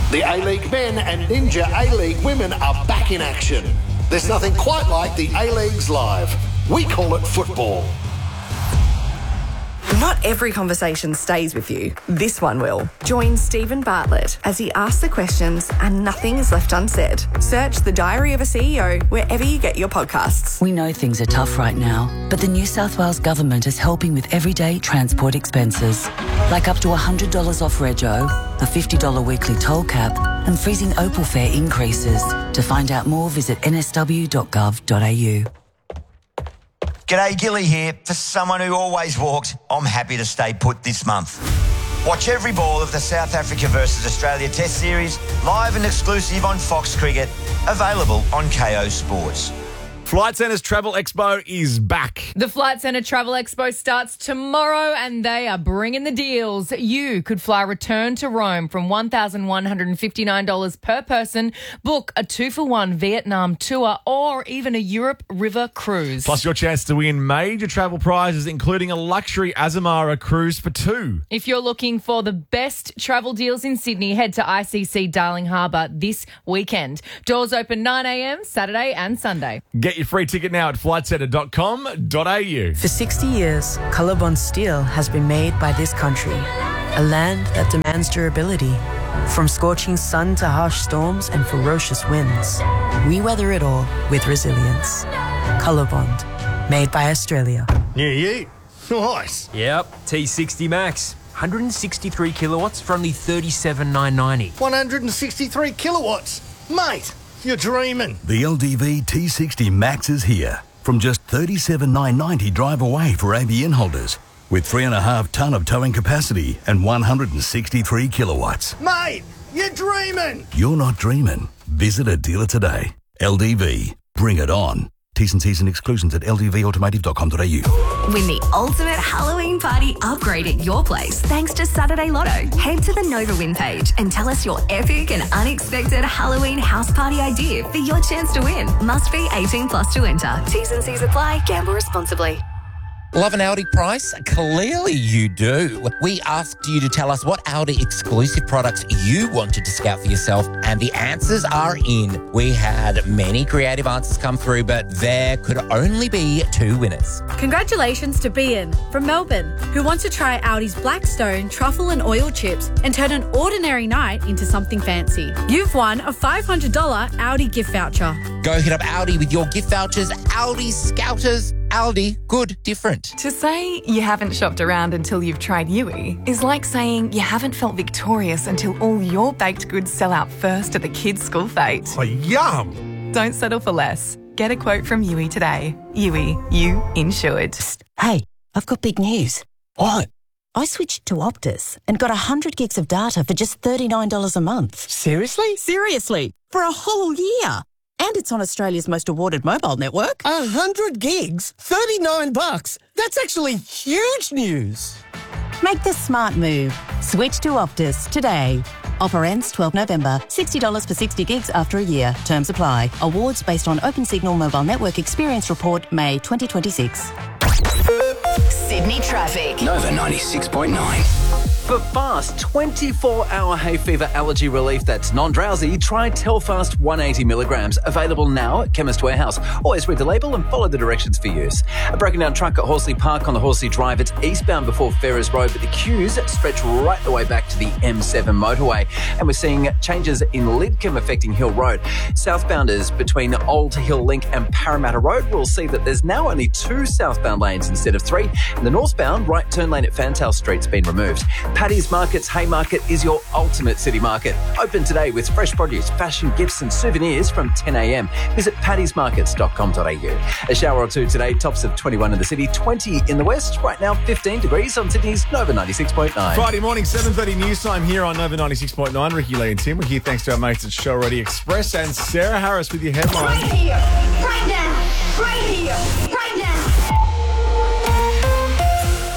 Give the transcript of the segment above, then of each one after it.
The A-League men and Ninja A-League women are back in action. There's nothing quite like the A-Leagues live. We call it football. Not every conversation stays with you. This one will. Join Stephen Bartlett as he asks the questions and nothing is left unsaid. Search The Diary of a CEO wherever you get your podcasts. We know things are tough right now, but the New South Wales Government is helping with everyday transport expenses. Like up to $100 off rego, a $50 weekly toll cap, and freezing Opal fare increases. To find out more, visit nsw.gov.au. G'day, Gilly here. For someone who always walks, I'm happy to stay put this month. Watch every ball of the South Africa versus Australia Test Series, live and exclusive on Fox Cricket, available on KO Sports. Flight Centre's Travel Expo is back. The Flight Centre Travel Expo starts tomorrow and they are bringing the deals. You could fly return to Rome from $1,159 per person, book a 2-for-1 Vietnam tour or even a Europe River cruise. Plus your chance to win major travel prizes, including a luxury Azamara cruise for two. If you're looking for the best travel deals in Sydney, head to ICC Darling Harbour this weekend. Doors open 9 a.m, Saturday and Sunday. Get your free ticket now at flightcentre.com.au. For 60 years, Colorbond Steel has been made by this country, a land that demands durability. From scorching sun to harsh storms and ferocious winds, we weather it all with resilience. Colorbond, made by Australia. Yeah. Nice. Yep, T60 Max. 163 kilowatts for only $37,990. 163 kilowatts. Mate, you're dreaming. The LDV T60 Max is here. From just $37,990 drive away for ABN holders. With 3.5 tonne of towing capacity and 163 kilowatts. Mate, you're dreaming. You're not dreaming. Visit a dealer today. LDV. Bring it on. T's and C's and exclusions at ldvautomotive.com.au. Win the ultimate Halloween party upgrade at your place thanks to Saturday Lotto. Head to the Nova Win page and tell us your epic and unexpected Halloween house party idea for your chance to win. Must be 18 plus to enter. T's and C's apply. Gamble responsibly. Love an Aldi price? Clearly you do. We asked you to tell us what Aldi exclusive products you wanted to scout for yourself, and the answers are in. We had many creative answers come through, but there could only be 2 winners. Congratulations to Bian from Melbourne, who wants to try Aldi's Blackstone truffle and oil chips and turn an ordinary night into something fancy. You've won a $500 Aldi gift voucher. Go hit up Aldi with your gift vouchers. Aldi Scouters. Aldi, good, different. To say you haven't shopped around until you've tried Yui is like saying you haven't felt victorious until all your baked goods sell out first at the kids' school fete. Oh, yum! Don't settle for less. Get a quote from Yui today. Yui, you insured. Psst, hey, I've got big news. What? I switched to Optus and got 100 gigs of data for just $39 a month. Seriously? Seriously, for a whole year. And it's on Australia's most awarded mobile network. 100 gigs? $39? That's actually huge news. Make the smart move. Switch to Optus today. Offer ends 12 November. $60 for 60 gigs after a year. Terms apply. Awards based on Opensignal Mobile Network Experience Report, May 2026. Sydney traffic. Nova 96.9. For fast 24-hour hay fever allergy relief that's non-drowsy, try Telfast 180 milligrams. Available now at Chemist Warehouse. Always read the label and follow the directions for use. A broken down truck at Horsley Park on the Horsley Drive. It's eastbound before Ferrers Road, but the queues stretch right the way back to the M7 motorway. And we're seeing changes in Lidcombe affecting Hill Road. Southbounders between Old Hill Link and Parramatta Road will see that there's now only 2 southbound lanes instead of 3. And the northbound right turn lane at Fantail Street's been removed. Paddy's Market's Haymarket is your ultimate city market. Open today with fresh produce, fashion, gifts and souvenirs from 10 a.m. Visit paddysmarkets.com.au. A shower or two today, tops of 21 in the city, 20 in the west. Right now, 15 degrees on Sydney's Nova 96.9. Friday morning, 7:30 news time here on Nova 96.9. Ricky, Lee and Tim. We're here thanks to our mates at Show Ready Express and Sarah Harris with your headline. Right here, right now, right here, right now.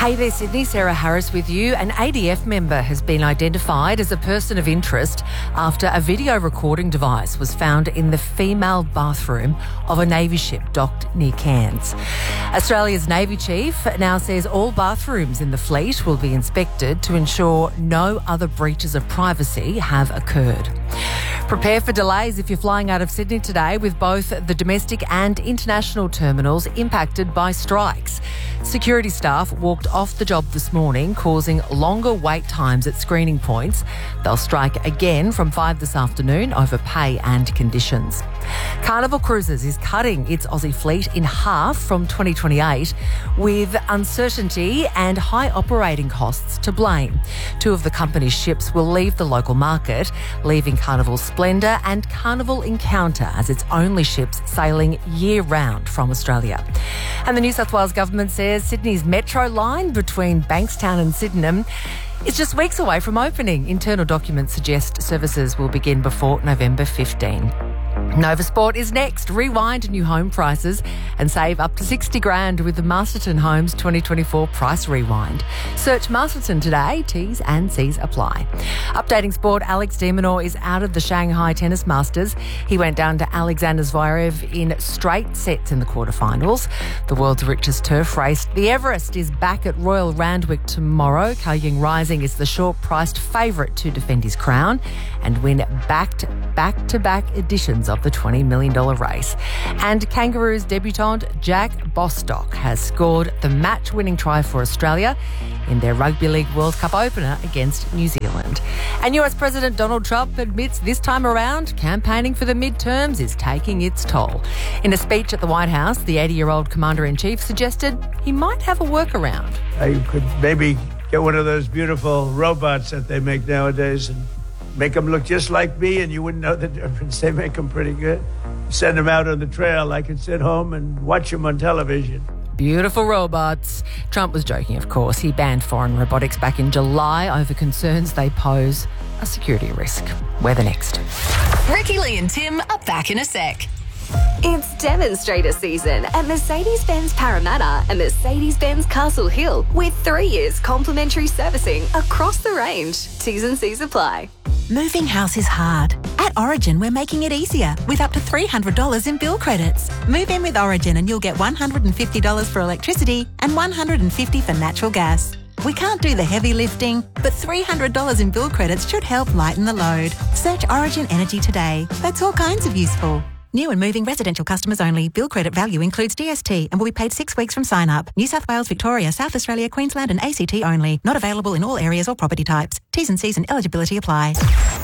Hey there, Sydney. Sarah Harris with you. An ADF member has been identified as a person of interest after a video recording device was found in the female bathroom of a Navy ship docked near Cairns. Australia's Navy Chief now says all bathrooms in the fleet will be inspected to ensure no other breaches of privacy have occurred. Prepare for delays if you're flying out of Sydney today, with both the domestic and international terminals impacted by strikes. Security staff walked off the job this morning, causing longer wait times at screening points. They'll strike again from 5 this afternoon over pay and conditions. Carnival Cruises is cutting its Aussie fleet in half from 2028, with uncertainty and high operating costs to blame. 2 of the company's ships will leave the local market, leaving Carnival Splendor and Carnival Encounter as its only ships sailing year-round from Australia. And the New South Wales government says Sydney's metro line between Bankstown and Sydenham is just weeks away from opening. Internal documents suggest services will begin before November 15. Nova Sport is next. Rewind new home prices and save up to $60,000 with the Masterton Homes 2024 Price Rewind. Search Masterton today. T's and C's apply. Updating sport, Alex de Minaur is out of the Shanghai Tennis Masters. He went down to Alexander Zverev in straight sets in the quarterfinals. The world's richest turf race, the Everest, is back at Royal Randwick tomorrow. Kaying Rising is the short-priced favourite to defend his crown and win back-to-back editions of the $20 million race. And Kangaroos debutant Jack Bostock has scored the match-winning try for Australia in their Rugby League World Cup opener against New Zealand. And US President Donald Trump admits this time around campaigning for the midterms is taking its toll. In a speech at the White House, the 80-year-old Commander-in-Chief suggested he might have a workaround. You could maybe get one of those beautiful robots that they make nowadays and make them look just like me, and you wouldn't know the difference. They make them pretty good. Send them out on the trail. I can sit home and watch them on television. Beautiful robots. Trump was joking, of course. He banned foreign robotics back in July over concerns they pose a security risk. We're the next. Ricky, Lee and Tim are back in a sec. It's demonstrator season at Mercedes-Benz Parramatta and Mercedes-Benz Castle Hill, with 3 years complimentary servicing across the range. T's and C's apply. Moving house is hard. At Origin, we're making it easier with up to $300 in bill credits. Move in with Origin and you'll get $150 for electricity and $150 for natural gas. We can't do the heavy lifting, but $300 in bill credits should help lighten the load. Search Origin Energy today. That's all kinds of useful. New and moving residential customers only. Bill credit value includes DST and will be paid 6 weeks from sign up. New South Wales, Victoria, South Australia, Queensland and ACT only. Not available in all areas or property types. T's and C's and eligibility apply.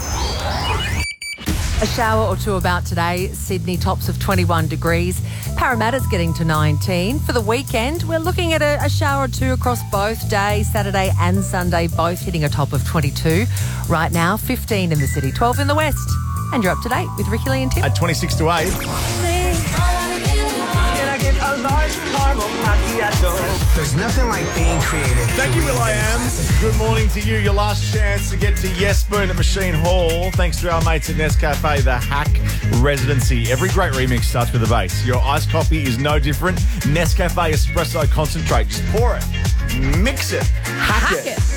A shower or two about today. Sydney tops of 21 degrees. Parramatta's getting to 19. For the weekend, we're looking at a shower or two across both days, Saturday and Sunday, both hitting a top of 22. Right now, 15 in the city, 12 in the west. And you're up to date with Ricky, Lee and Tim. At 26 to 8. There's nothing like being creative. Thank you, will.i.am. Good morning to you. Your last chance to get to Yes Spoon at Machine Hall. Thanks to our mates at Nescafe, the Hack Residency. Every great remix starts with a bass. Your iced coffee is no different. Nescafe Espresso Concentrate. Just pour it, mix it, hack it.